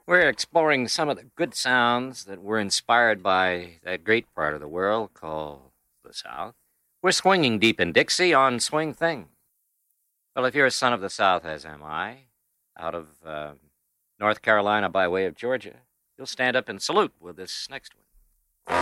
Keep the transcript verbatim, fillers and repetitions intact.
We're exploring some of the good sounds that were inspired by that great part of the world called the South. We're swinging deep in Dixie on Swing Thing. Well, if you're a son of the South, as am I, out of uh, North Carolina by way of Georgia, you'll stand up and salute with this next one.